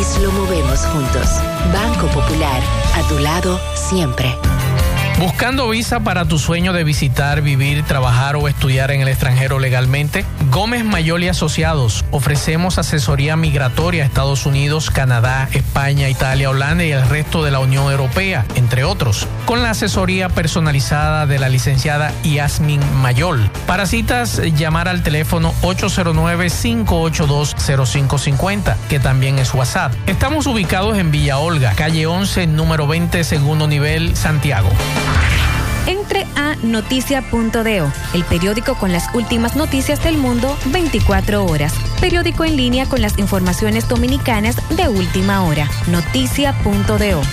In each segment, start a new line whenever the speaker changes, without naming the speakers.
país lo movemos juntos. Banco Popular, a tu lado siempre.
¿Buscando visa para tu sueño de visitar, vivir, trabajar o estudiar en el extranjero legalmente? Gómez Mayol y Asociados. Ofrecemos asesoría migratoria a Estados Unidos, Canadá, España, Italia, Holanda y el resto de la Unión Europea, entre otros, con la asesoría personalizada de la licenciada Yasmin Mayol. Para citas, llamar al teléfono 809-582-0550, que también es WhatsApp. Estamos ubicados en Villa Olga, calle 11, número 20, segundo nivel, Santiago.
Entre a noticia.do, el periódico con las últimas noticias del mundo 24 horas. Periódico en línea con las informaciones dominicanas de última hora. Noticia.do.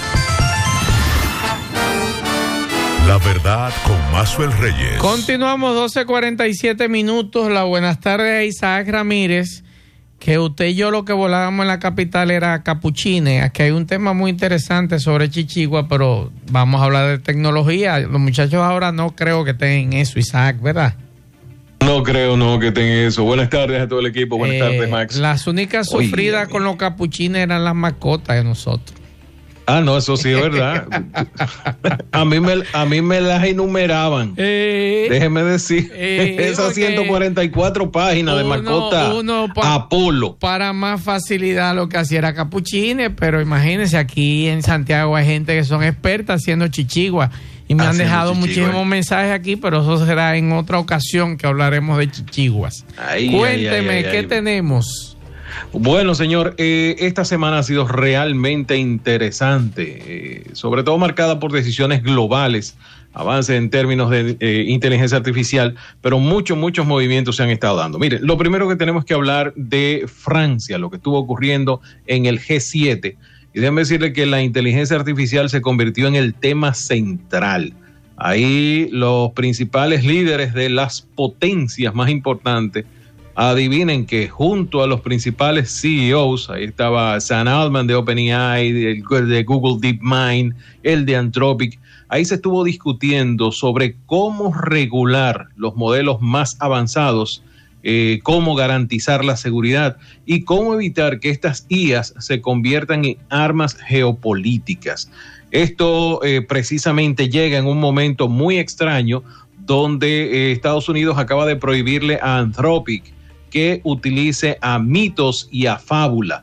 La verdad con Maxwell Reyes.
Continuamos, 12:47 minutos. La buenas tardes a Isaac Ramírez. Que usted y yo lo que volábamos en la capital era capuchines. Aquí hay un tema muy interesante sobre Chichigua, pero vamos a hablar de tecnología. Los muchachos ahora no creo que tengan eso, Isaac, ¿verdad?
No creo, no, que tengan eso. Buenas tardes a todo el equipo. Buenas tardes, Max.
Las únicas sufridas con los capuchines eran las mascotas de nosotros.
Ah, no, eso sí es verdad. a mí me las enumeraban. Déjeme decir. Esas 144 páginas de mascota Apolo.
Para más facilidad lo que hacía era capuchines, pero imagínense, aquí en Santiago hay gente que son expertas haciendo chichigua. Y me han dejado muchísimos mensajes aquí, pero eso será en otra ocasión que hablaremos de chichiguas. Cuénteme, ¿qué tenemos?
Bueno, señor, esta semana ha sido realmente interesante, sobre todo marcada por decisiones globales, avances en términos de inteligencia artificial, pero muchos movimientos se han estado dando. Mire, lo primero que tenemos que hablar de Francia, lo que estuvo ocurriendo en el G7, y déjenme decirle que la inteligencia artificial se convirtió en el tema central. Ahí los principales líderes de las potencias más importantes, adivinen que junto a los principales CEOs, ahí estaba Sam Altman de OpenAI, de Google DeepMind, el de Anthropic, ahí se estuvo discutiendo sobre cómo regular los modelos más avanzados, cómo garantizar la seguridad y cómo evitar que estas IAs se conviertan en armas geopolíticas. Esto precisamente llega en un momento muy extraño donde Estados Unidos acaba de prohibirle a Anthropic que utilice a Mythos y a Fábula,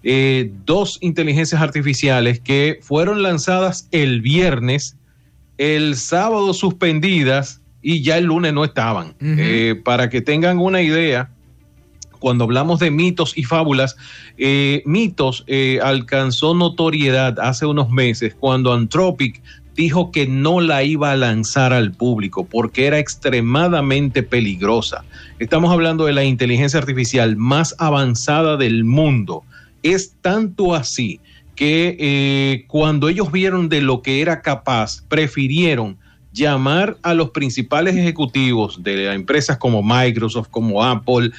dos inteligencias artificiales que fueron lanzadas el viernes, el sábado suspendidas y ya el lunes no estaban. Para que tengan una idea, cuando hablamos de Mythos y Fábulas, Mythos alcanzó notoriedad hace unos meses cuando Anthropic dijo que no la iba a lanzar al público porque era extremadamente peligrosa. Estamos hablando de la inteligencia artificial más avanzada del mundo. Es tanto así que cuando ellos vieron de lo que era capaz, prefirieron llamar a los principales ejecutivos de empresas como Microsoft, como Apple,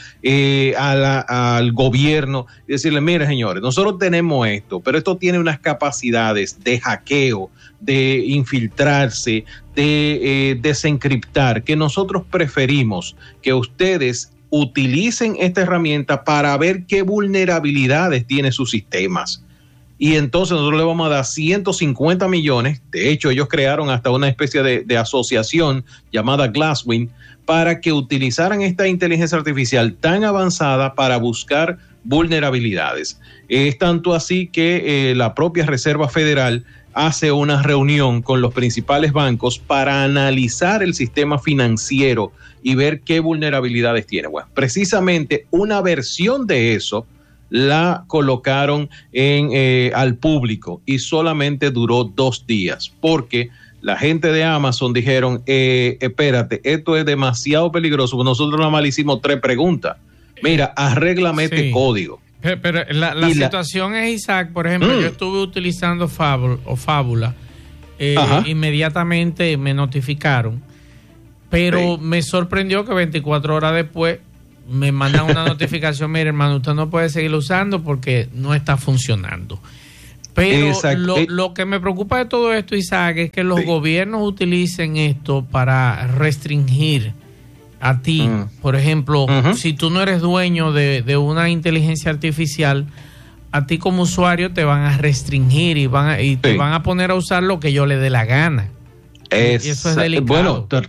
al gobierno, y decirle, mire señores, nosotros tenemos esto, pero esto tiene unas capacidades de hackeo, de infiltrarse, de desencriptar, que nosotros preferimos que ustedes utilicen esta herramienta para ver qué vulnerabilidades tiene sus sistemas. Y entonces nosotros le vamos a dar 150 millones, de hecho ellos crearon hasta una especie de asociación llamada Glasswing, para que utilizaran esta inteligencia artificial tan avanzada para buscar vulnerabilidades. Es tanto así que la propia Reserva Federal hace una reunión con los principales bancos para analizar el sistema financiero y ver qué vulnerabilidades tiene. Bueno, precisamente una versión de eso la colocaron al público y solamente duró 2 días porque la gente de Amazon dijeron, espérate, esto es demasiado peligroso. Nosotros nada más le hicimos 3 preguntas. Mira, arréglame este código.
Pero la situación es, Isaac, por ejemplo, yo estuve utilizando Fábula, inmediatamente me notificaron, pero me sorprendió que 24 horas después me mandan una notificación, mire hermano, usted no puede seguirlo usando porque no está funcionando. Pero lo que me preocupa de todo esto, Isaac, es que los gobiernos utilicen esto para restringir a ti. Por ejemplo, si tú no eres dueño de una inteligencia artificial, a ti como usuario te van a restringir y te van a poner a usar lo que yo le dé la gana. Y eso es delicado.
Bueno,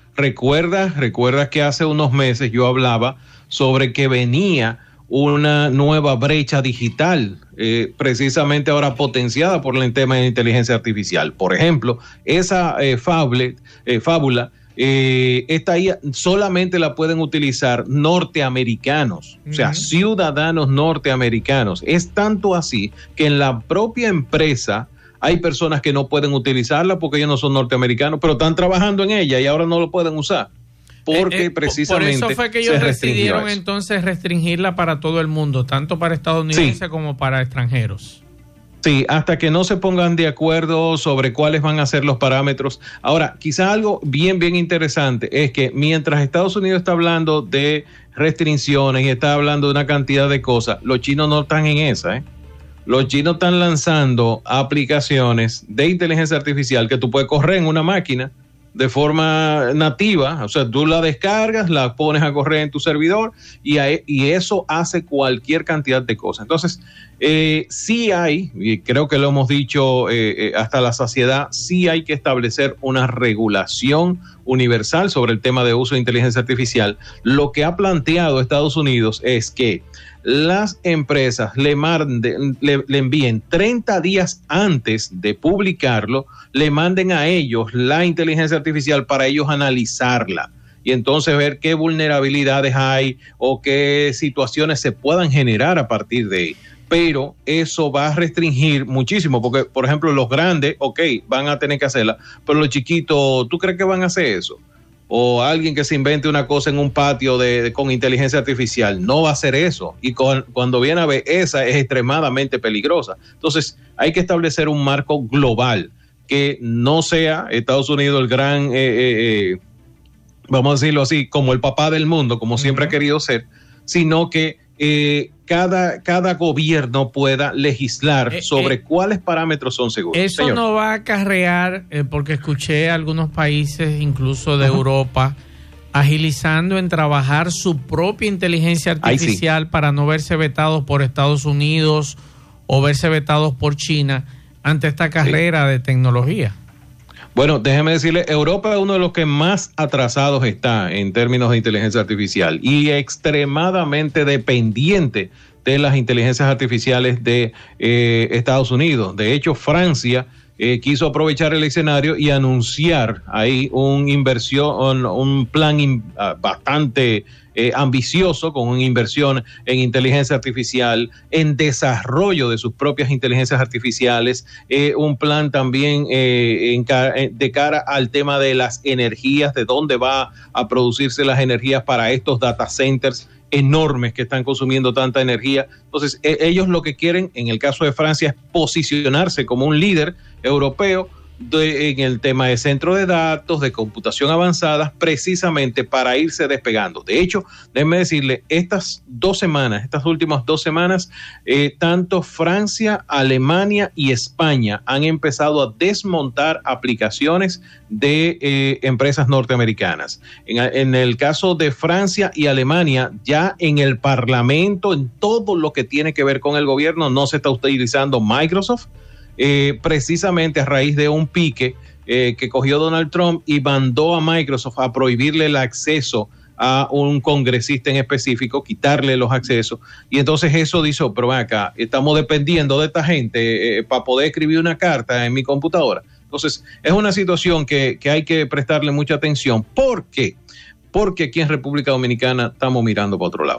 recuerda que hace unos meses yo hablaba sobre que venía una nueva brecha digital, precisamente ahora potenciada por el tema de inteligencia artificial. Por ejemplo, esa fábula, esta ahí solamente la pueden utilizar norteamericanos, o sea, ciudadanos norteamericanos. Es tanto así que en la propia empresa hay personas que no pueden utilizarla porque ellos no son norteamericanos, pero están trabajando en ella y ahora no lo pueden usar. Porque precisamente
por eso fue que ellos decidieron entonces restringirla para todo el mundo, tanto para estadounidenses como para extranjeros.
Sí, hasta que no se pongan de acuerdo sobre cuáles van a ser los parámetros. Ahora, quizá algo bien interesante es que mientras Estados Unidos está hablando de restricciones y está hablando de una cantidad de cosas, los chinos no están en esa, Los chinos están lanzando aplicaciones de inteligencia artificial que tú puedes correr en una máquina de forma nativa, o sea, tú la descargas, la pones a correr en tu servidor y eso hace cualquier cantidad de cosas. Entonces, sí hay, y creo que lo hemos dicho hasta la saciedad, sí hay que establecer una regulación universal sobre el tema de uso de inteligencia artificial. Lo que ha planteado Estados Unidos es que las empresas le envíen 30 días antes de publicarlo, le manden a ellos la inteligencia artificial para ellos analizarla y entonces ver qué vulnerabilidades hay o qué situaciones se puedan generar a partir de ahí. Pero eso va a restringir muchísimo, porque, por ejemplo, los grandes, van a tener que hacerla, pero los chiquitos, ¿tú crees que van a hacer eso? O alguien que se invente una cosa en un patio con inteligencia artificial, no va a hacer eso. Y cuando viene a ver, esa es extremadamente peligrosa. Entonces, hay que establecer un marco global, que no sea Estados Unidos el gran, vamos a decirlo así, como el papá del mundo, como siempre ha querido ser, sino que cada gobierno pueda legislar sobre cuáles parámetros son seguros.
Eso, señor, no va a acarrear, porque escuché a algunos países, incluso de Europa, agilizando en trabajar su propia inteligencia artificial para no verse vetados por Estados Unidos o verse vetados por China ante esta carrera de tecnología.
Bueno, déjeme decirle, Europa es uno de los que más atrasados está en términos de inteligencia artificial y extremadamente dependiente de las inteligencias artificiales de Estados Unidos. De hecho, Francia quiso aprovechar el escenario y anunciar ahí un plan bastante ambicioso, con una inversión en inteligencia artificial, en desarrollo de sus propias inteligencias artificiales, un plan también de cara al tema de las energías, de dónde va a producirse las energías para estos data centers enormes que están consumiendo tanta energía. Entonces, ellos lo que quieren, en el caso de Francia, es posicionarse como un líder europeo en el tema de centro de datos, de computación avanzada, precisamente para irse despegando. De hecho, déjenme decirle, estas últimas 2 semanas, tanto Francia, Alemania y España han empezado a desmontar aplicaciones de empresas norteamericanas. En el caso de Francia y Alemania, ya en el Parlamento, en todo lo que tiene que ver con el gobierno, no se está utilizando Microsoft, precisamente a raíz de un pique que cogió Donald Trump y mandó a Microsoft a prohibirle el acceso a un congresista en específico, quitarle los accesos, y entonces eso dice, pero ven acá, estamos dependiendo de esta gente para poder escribir una carta en mi computadora. Entonces es una situación que hay que prestarle mucha atención. ¿Por qué? Porque aquí en República Dominicana estamos mirando para otro lado.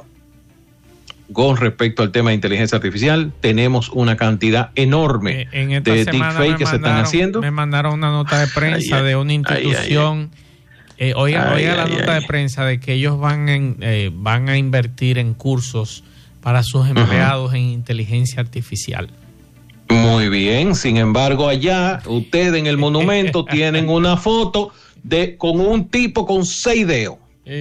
Con respecto al tema de inteligencia artificial, tenemos una cantidad enorme de deepfakes que se están haciendo.
Me mandaron una nota de prensa de una institución. Oiga la nota de prensa de que ellos van a invertir en cursos para sus empleados en inteligencia artificial.
Muy bien, sin embargo, allá ustedes en el monumento tienen una foto con un tipo con 6 dedos.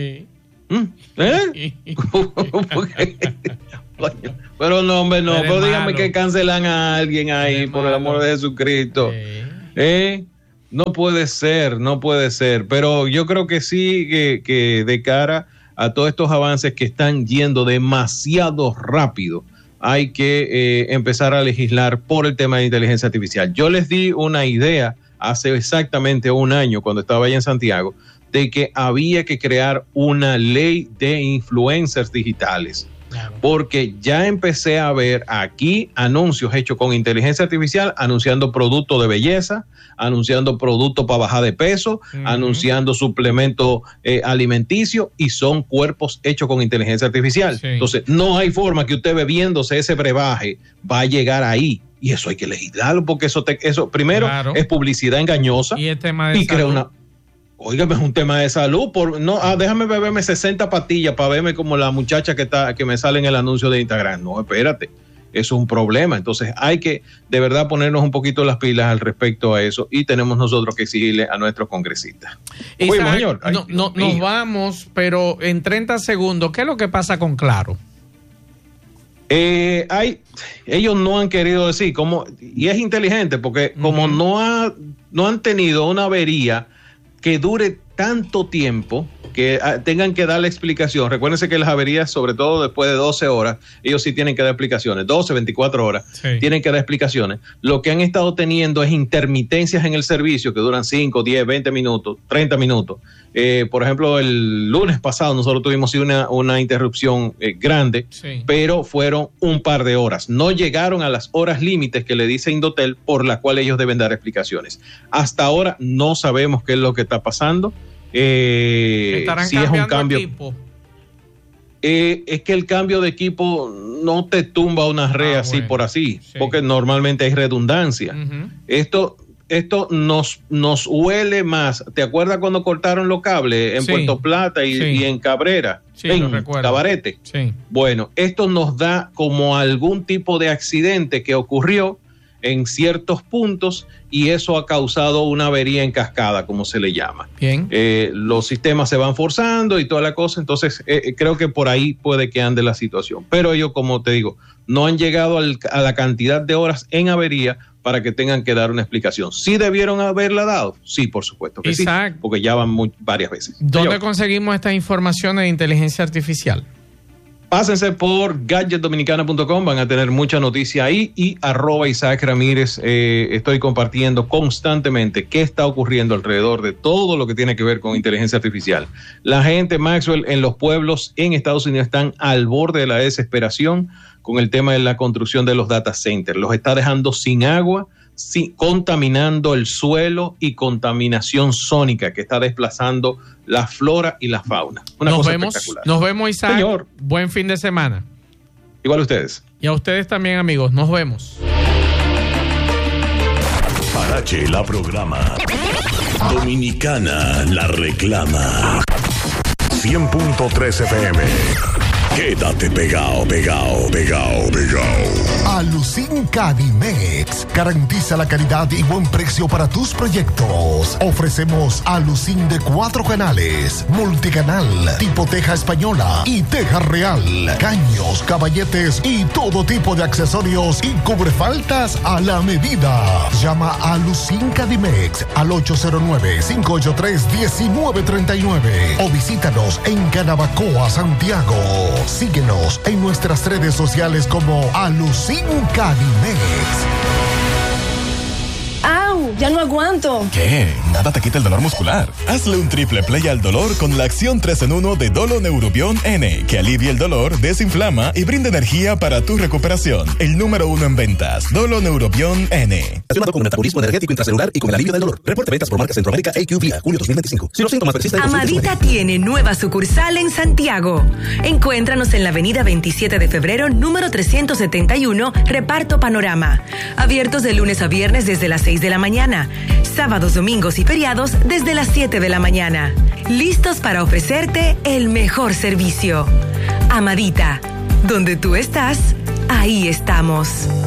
Pero no, hombre, no, pero dígame que cancelan a alguien ahí, por el amor de Jesucristo. No puede ser, pero yo creo que sí, que de cara a todos estos avances que están yendo demasiado rápido, hay que empezar a legislar por el tema de inteligencia artificial. Yo les di una idea hace exactamente un año, cuando estaba allá en Santiago, de que había que crear una ley de influencers digitales. Claro. Porque ya empecé a ver aquí anuncios hechos con inteligencia artificial, anunciando productos de belleza, anunciando productos para bajar de peso, anunciando suplementos alimenticios, y son cuerpos hechos con inteligencia artificial. Sí. Entonces, no hay forma que usted bebiéndose ese brebaje va a llegar ahí. Y eso hay que legislarlo, porque eso primero, claro, es publicidad engañosa.
Y el tema de
crea una... Óigame, es un tema de salud. Déjame beberme 60 pastillas para verme como la muchacha que me sale en el anuncio de Instagram. No, espérate, eso es un problema. Entonces hay que de verdad ponernos un poquito las pilas al respecto a eso, y tenemos nosotros que exigirle a nuestros congresistas.
Oye, señor, nos vamos, pero en 30 segundos, ¿qué es lo que pasa con Claro?
Ellos no han querido decir cómo, y es inteligente porque como no han tenido una avería que dure tanto tiempo, que tengan que dar la explicación. Recuérdense que las averías, sobre todo después de 12 horas, ellos sí tienen que dar explicaciones, 12, 24 horas, sí, tienen que dar explicaciones. Lo que han estado teniendo es intermitencias en el servicio que duran 5, 10, 20 minutos, 30 minutos. Por ejemplo, el lunes pasado nosotros tuvimos una interrupción grande, sí, pero fueron un par de horas. No llegaron a las horas límites que le dice Indotel, por la cual ellos deben dar explicaciones. Hasta ahora no sabemos qué es lo que está pasando.
¿Estarán
si
cambiando
es un cambio,
equipo?
Es que el cambio de equipo no te tumba una red así, bueno, por así, sí, porque normalmente hay redundancia. Esto nos huele más. ¿Te acuerdas cuando cortaron los cables en, sí, Puerto Plata y en Cabrera?
Sí,
en Cabarete.
Sí.
Bueno, esto nos da como algún tipo de accidente que ocurrió en ciertos puntos, y eso ha causado una avería en cascada, como se le llama.
Bien.
Los sistemas se van forzando y toda la cosa. Entonces creo que por ahí puede que ande la situación, pero ellos, como te digo, no han llegado a la cantidad de horas en avería para que tengan que dar una explicación. ¿Sí debieron haberla dado? Sí, por supuesto que
Isaac,
sí, porque ya van varias veces.
¿Dónde conseguimos estas informaciones de inteligencia artificial?
Pásense por gadgetdominicana.com, van a tener mucha noticia ahí, y @Isaac Ramírez. Estoy compartiendo constantemente qué está ocurriendo alrededor de todo lo que tiene que ver con inteligencia artificial. La gente, Maxwell, en los pueblos en Estados Unidos están al borde de la desesperación con el tema de la construcción de los data centers. Los está dejando sin agua, contaminando el suelo, y contaminación sónica que está desplazando la flora y la fauna.
Nos vemos, Isaac.
Señor.
Buen fin de semana.
Igual a ustedes.
Y a ustedes también, amigos. Nos vemos.
Parache la programa. Dominicana la reclama. 100.3 FM. Quédate pegado.
Alucin Cadimex garantiza la calidad y buen precio para tus proyectos. Ofrecemos Alucin de 4 canales, multicanal, tipo teja española y teja real, caños, caballetes y todo tipo de accesorios y cubrefaltas a la medida. Llama a Alucin Cadimex al 809-583-1939 o visítanos en Canabacoa, Santiago. Síguenos en nuestras redes sociales como Alucin Cadimex.
¡Au! ¡Ya no aguanto!
¿Qué? Nada te quita el dolor muscular. Hazle un triple play al dolor con la acción 3-en-1 de Dolo Neurobion N, que alivia el dolor, desinflama y brinda energía para tu recuperación. El número 1 en ventas, Dolo Neurobion N.
Relacionado con el metabolismo energético intracelular y con el alivio del dolor. Reporte ventas por marca Centroamérica AQVIA, julio 2025. Si los síntomas persisten...
Amadita tiene nueva sucursal en Santiago. Encuéntranos en la avenida 27 de febrero, número 371, Reparto Panorama. Abiertos de lunes a viernes desde las 6 de la mañana. Sábados, domingos y feriados desde las 7 de la mañana. Listos para ofrecerte el mejor servicio. Amadita, donde tú estás, ahí estamos.